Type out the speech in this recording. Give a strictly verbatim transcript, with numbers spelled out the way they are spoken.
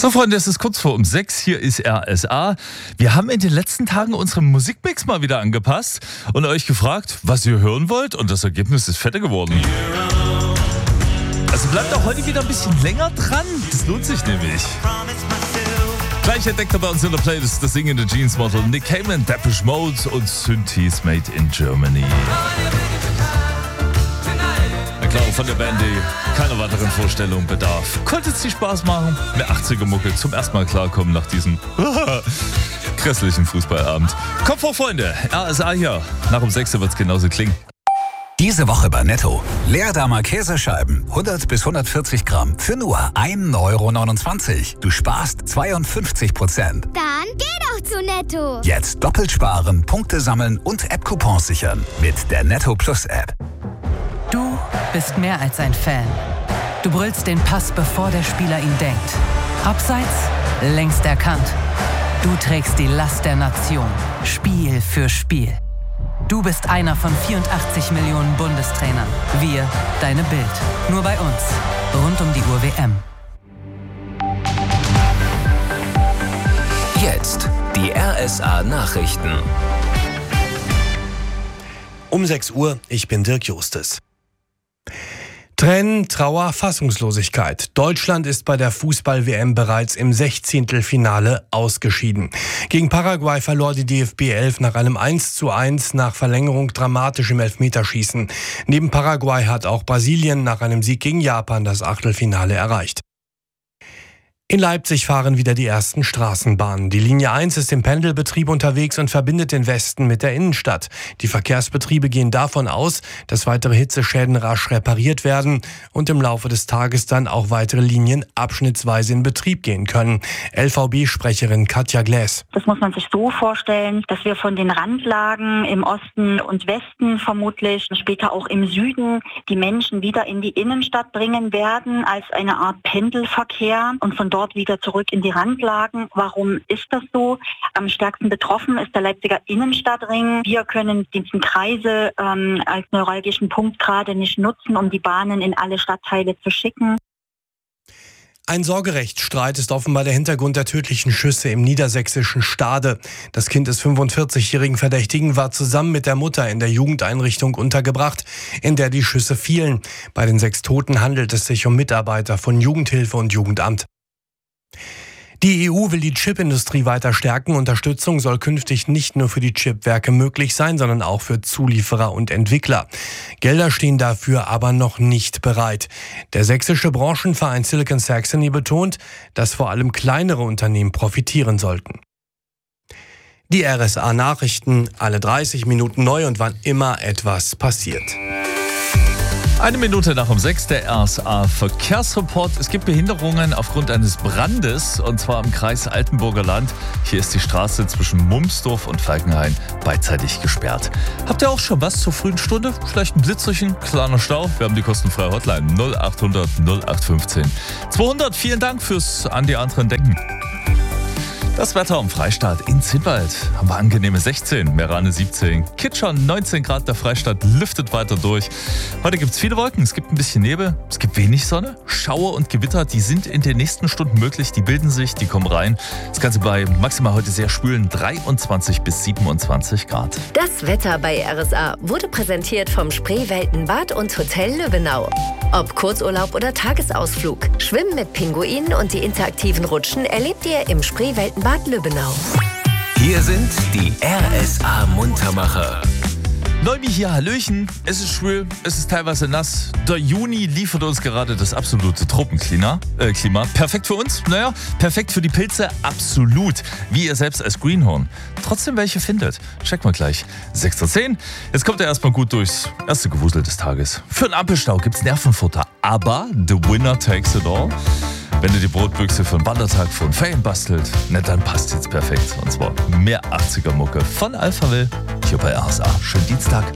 So Freunde, es ist kurz vor um sechs, hier ist R S A. Wir haben in den letzten Tagen unseren Musikmix mal wieder angepasst und euch gefragt, was ihr hören wollt, und das Ergebnis ist fetter geworden. Also bleibt auch heute wieder ein bisschen länger dran, das lohnt sich nämlich. Gleich entdeckt er bei uns in der Playlist das singende Jeans-Model Nick Cayman, Depeche Mode und Synthes Made in Germany. Na klar, von der Band, die keiner weiteren Vorstellung bedarf. Konnte es dir Spaß machen? Mit achtziger-Mucke zum ersten Mal klarkommen nach diesem grässlichen Fußballabend. Kommt vor, Freunde, R S A hier. Nach um sechs wird es genauso klingen. Diese Woche bei Netto. Leerdammer Käsescheiben, hundert bis hundertvierzig Gramm, für nur ein Euro neunundzwanzig. Du sparst zweiundfünfzig Prozent. Dann geh doch zu Netto. Jetzt doppelt sparen, Punkte sammeln und App-Coupons sichern mit der Netto Plus App. Du bist mehr als ein Fan. Du brüllst den Pass, bevor der Spieler ihn denkt. Abseits, längst erkannt. Du trägst die Last der Nation, Spiel für Spiel. Du bist einer von vierundachtzig Millionen Bundestrainern. Wir, deine Bild. Nur bei uns. Rund um die Uhr W M. Jetzt die R S A Nachrichten. Um sechs Uhr, ich bin Dirk Justes. Tränen, Trauer, Fassungslosigkeit. Deutschland ist bei der Fußball-W M bereits im Sechzehntelfinale ausgeschieden. Gegen Paraguay verlor die D F B elf nach einem eins zu eins nach Verlängerung dramatisch im Elfmeterschießen. Neben Paraguay hat auch Brasilien nach einem Sieg gegen Japan das Achtelfinale erreicht. In Leipzig fahren wieder die ersten Straßenbahnen. Die Linie eins ist im Pendelbetrieb unterwegs und verbindet den Westen mit der Innenstadt. Die Verkehrsbetriebe gehen davon aus, dass weitere Hitzeschäden rasch repariert werden und im Laufe des Tages dann auch weitere Linien abschnittsweise in Betrieb gehen können. L V B-Sprecherin Katja Gläs. Das muss man sich so vorstellen, dass wir von den Randlagen im Osten und Westen vermutlich, später auch im Süden, die Menschen wieder in die Innenstadt bringen werden als eine Art Pendelverkehr und von dort wieder zurück in die Randlagen. Warum ist das so? Am stärksten betroffen ist der Leipziger Innenstadtring. Wir können diesen Kreise ähm, als neuralgischen Punkt gerade nicht nutzen, um die Bahnen in alle Stadtteile zu schicken. Ein Sorgerechtsstreit ist offenbar der Hintergrund der tödlichen Schüsse im niedersächsischen Stade. Das Kind des fünfundvierzigjährigen Verdächtigen war zusammen mit der Mutter in der Jugendeinrichtung untergebracht, in der die Schüsse fielen. Bei den sechs Toten handelt es sich um Mitarbeiter von Jugendhilfe und Jugendamt. Die E U will die Chipindustrie weiter stärken. Unterstützung soll künftig nicht nur für die Chipwerke möglich sein, sondern auch für Zulieferer und Entwickler. Gelder stehen dafür aber noch nicht bereit. Der sächsische Branchenverein Silicon Saxony betont, dass vor allem kleinere Unternehmen profitieren sollten. Die R S A-Nachrichten, alle dreißig Minuten neu und wann immer etwas passiert. Eine Minute nach um sechs, der R S A-Verkehrsreport. Es gibt Behinderungen aufgrund eines Brandes, und zwar im Kreis Altenburger Land. Hier ist die Straße zwischen Mumsdorf und Falkenhain beidseitig gesperrt. Habt ihr auch schon was zur frühen Stunde? Vielleicht ein Blitzerchen, kleiner Stau? Wir haben die kostenfreie Hotline null achthundert null acht fünfzehn zweihundert. Vielen Dank fürs an die anderen Denken. Das Wetter am Freistaat in Zinnwald haben wir angenehme sechzehn, Merane siebzehn, Kitschern neunzehn Grad, der Freistaat lüftet weiter durch. Heute gibt es viele Wolken, es gibt ein bisschen Nebel, es gibt wenig Sonne, Schauer und Gewitter, die sind in den nächsten Stunden möglich, die bilden sich, die kommen rein. Das Ganze bei maximal heute sehr schwülen dreiundzwanzig bis siebenundzwanzig Grad. Das Wetter bei R S A wurde präsentiert vom Spreeweltenbad und Hotel Löbenau. Ob Kurzurlaub oder Tagesausflug, Schwimmen mit Pinguinen und die interaktiven Rutschen erlebt ihr im Spreeweltenbad Bad Löbenau. Hier sind die R S A-Muntermacher. Neumi hier, Hallöchen. Es ist schwül, es ist teilweise nass. Der Juni liefert uns gerade das absolute Tropenklima. Äh, Klima. Perfekt für uns? Naja, perfekt für die Pilze? Absolut. Wie ihr selbst als Greenhorn. Trotzdem welche findet. Checkt mal gleich. sechs Uhr zehn. Jetzt kommt er erstmal gut durchs erste Gewusel des Tages. Für den Ampelstau gibt's Nervenfutter. Aber the winner takes it all. Wenn du die Brotbüchse für einen Wandertag von Ferien bastelt, na dann passt jetzt perfekt. Und zwar mehr achtziger-Mucke von Alphaville hier bei R S A. Schönen Dienstag.